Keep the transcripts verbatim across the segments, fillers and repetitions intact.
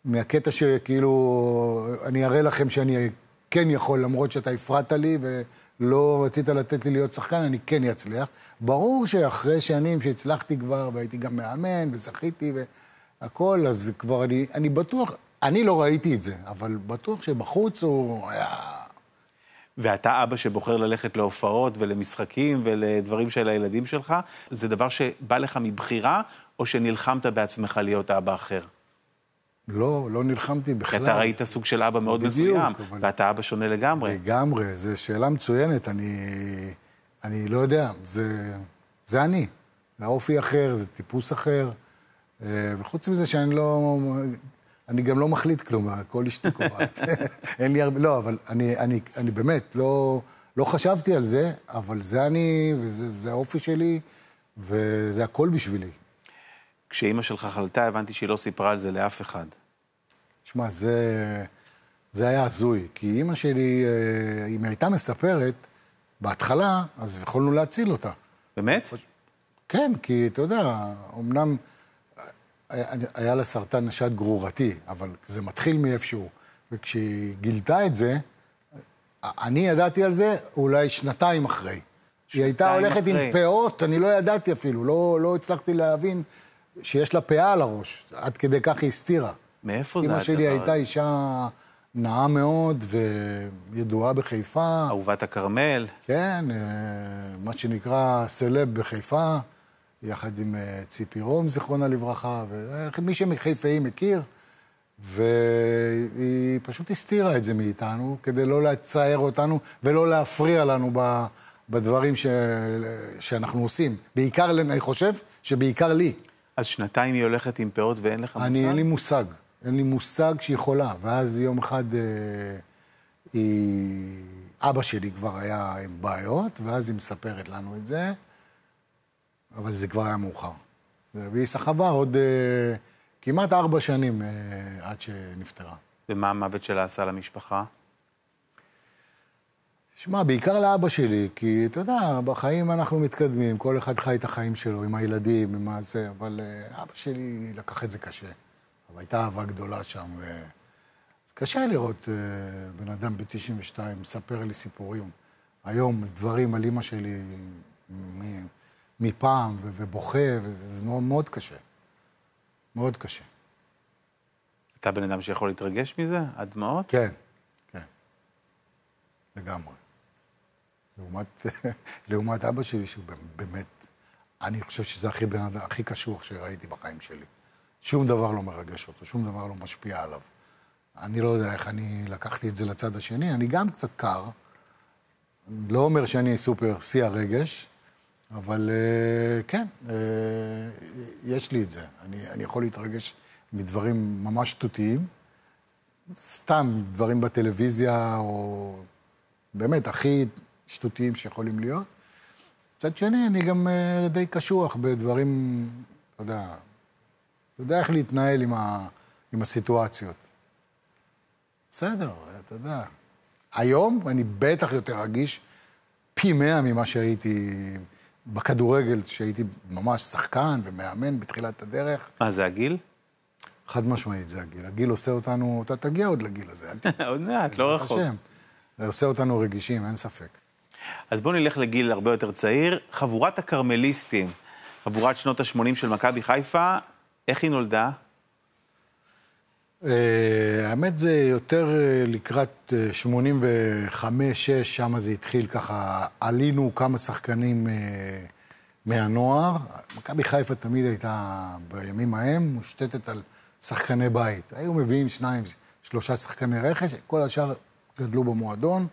מהקטע שכאילו, אני אראה לכם שאני כן יכול, למרות שאתה הפרעת לי ולא רצית לתת לי להיות שחקן, אני כן אצליח. ברור שאחרי שנים שהצלחתי כבר, והייתי גם מאמן, וזכיתי והכל, אז כבר אני, אני בטוח, אני לא ראיתי את זה, אבל בטוח שבחוץ הוא היה... ואתה אבא שבוחר ללכת להופעות ולמשחקים ולדברים של הילדים שלך, זה דבר שבא לך מבחירה, או שנלחמת בעצמך להיות אבא אחר? לא, לא נלחמתי בכלל. כי אתה ראית סוג של אבא מאוד מסוים, ואתה אבא שונה לגמרי. לגמרי, זו שאלה מצוינת, אני, אני לא יודע, זה, זה אני. זה אופי אחר, זה טיפוס אחר, וחוץ מזה שאני לא, אני גם לא מחליט כלום, הכל אשתי קובעת. אין לי הרבה, לא, אבל אני, אני, אני באמת לא, לא חשבתי על זה, אבל זה אני, וזה, זה האופי שלי, וזה הכל בשבילי. כשאימא שלך חלתה, הבנתי שהיא לא סיפרה על זה לאף אחד. תשמע, זה, זה היה הזוי, כי אימא שלי, אם הייתה מספרת, בהתחלה, אז יכולנו להציל אותה. באמת? כן, כי אתה יודע, אמנם היה לה סרטן נשד גרורתי, אבל זה מתחיל מאיפשהו, וכשהיא גילתה את זה, אני ידעתי על זה אולי שנתיים אחרי. היא הייתה הולכת עם פאות, אני לא ידעתי אפילו, לא, לא הצלחתי להבין שיש לה פאה על הראש, עד כדי כך היא הסתירה. מאיפה זה? אמא שלי הייתה אישה נאה מאוד וידועה בחיפה. אהובת הכרמל. כן, מה שנקרא סלב בחיפה, יחד עם ציפי רום, זיכרונה לברכה, ומי שמחיפאי מכיר, והיא פשוט הסתירה את זה מאיתנו, כדי לא לצייר אותנו ולא להפריע לנו בדברים ש... שאנחנו עושים. בעיקר, אני חושב שבעיקר לי. אז שנתיים היא הולכת עם פאות ואין לך מושג? אני, אין לי מושג. אין לי מושג שהיא יכולה. ואז יום אחד אה, היא... אבא שלי כבר היה עם בעיות, ואז היא מספרת לנו את זה, אבל זה כבר היה מאוחר. והיא סחבה עוד אה, כמעט ארבע שנים אה, עד שנפטרה. ומה המוות שלה עשה למשפחה? שמע, בעיקר לאבא שלי, כי אתה יודע, בחיים אנחנו מתקדמים, כל אחד חי את החיים שלו, עם הילדים, עם זה, אבל uh, אבא שלי לקח את זה קשה. אבל הייתה אהבה גדולה שם, ו... קשה לראות uh, בן אדם ב-תשעים ושתיים, מספר לי סיפורים. היום דברים על אמא שלי מ- מפעם, ו- ובוכה, וזה מאוד, מאוד קשה. מאוד קשה. אתה בן אדם שיכול להתרגש מזה? עד דמעות? כן, כן. לגמרי. לעומת, לעומת אבא שלי, שהוא באמת, אני חושב שזה הכי בן אדם, הכי קשוח שראיתי בחיים שלי. שום דבר לא מרגש אותו, שום דבר לא משפיע עליו. אני לא יודע איך אני לקחתי את זה לצד השני, אני גם קצת קר, לא אומר שאני סופר שיא הרגש, אבל כן, יש לי את זה. אני, אני יכול להתרגש מדברים ממש שטותיים, סתם דברים בטלוויזיה, או באמת הכי שטותיים שיכולים להיות. מצד שני, אני גם uh, די קשוח בדברים, אתה יודע, יודע איך להתנהל עם, ה, עם הסיטואציות. בסדר, אתה יודע. היום אני בטח יותר רגיש פי מאה ממה שהייתי בכדורגל, שהייתי ממש שחקן ומאמן בתחילת הדרך. מה, זה הגיל? חד משמעית, זה הגיל. הגיל עושה אותנו, אתה תגיע עוד לגיל הזה. עוד מעט, לא רחוק. זה עושה אותנו רגישים, אין ספק. אז בואו נלך לגיל הרבה יותר צעיר. חבורת הכרמליסטים, חבורת שנות ה-שמונים של מכבי חיפה, איך היא נולדה? האמת זה יותר לקראת שמונים וחמש שש, שם זה התחיל ככה, עלינו כמה שחקנים מהנוער. מכבי חיפה תמיד הייתה בימים ההם מושתתת על שחקני בית. היו מביאים שניים, שלושה שחקני רכש, כל השאר גדלו במועדון,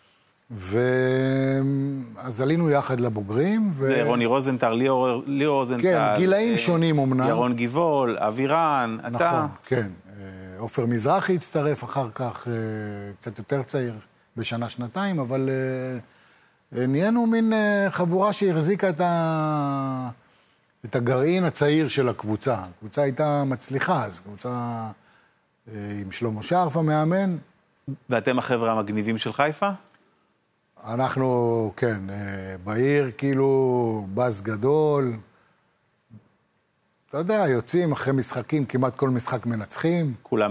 ואז עלינו יחד לבוגרים. ו... זה רוני רוזנטל, ליאור, ליאור רוזנטל. כן, גילאים שונים אומנם. ירון גיבול, אבירן, אתה. נכון, כן. עופר מזרחי הצטרף אחר כך, קצת יותר צעיר, בשנה, שנתיים, אבל נהיינו מין חבורה שהחזיקה את, ה... את הגרעין הצעיר של הקבוצה. הקבוצה הייתה מצליחה, אז קבוצה עם שלמה שרף המאמן. ואתם החבר'ה המגניבים של חיפה? אנחנו, כן, בעיר כאילו בס גדול. אתה יודע, יוצאים אחרי משחקים, כמעט כל משחק מנצחים. כולם